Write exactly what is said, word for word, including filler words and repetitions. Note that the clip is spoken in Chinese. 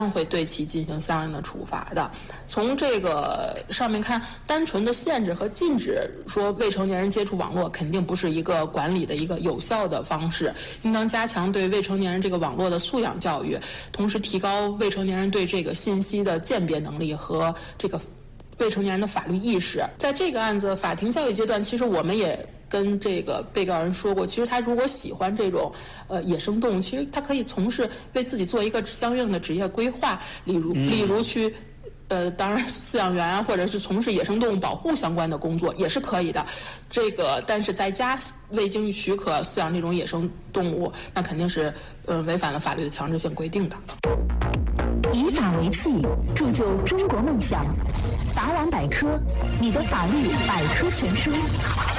会对其进行相应的处罚的。从这个上面看，单纯的限制和禁止说未成年人接触网络，肯定不是一个管理的一个有效的方式，应当加强对未成年人这个网络的素养教育，同时提高未成年人对这个信息的鉴别能力和这个未成年人的法律意识。在这个案子法庭教育阶段，其实我们也跟这个被告人说过，其实他如果喜欢这种呃野生动物，其实他可以从事为自己做一个相应的职业规划，例如例如去呃当然饲养员啊，或者是从事野生动物保护相关的工作也是可以的。这个但是在家未经许可饲养这种野生动物，那肯定是呃违反了法律的强制性规定的。 以法为器，铸就中国梦想。法网百科，你的法律百科全书。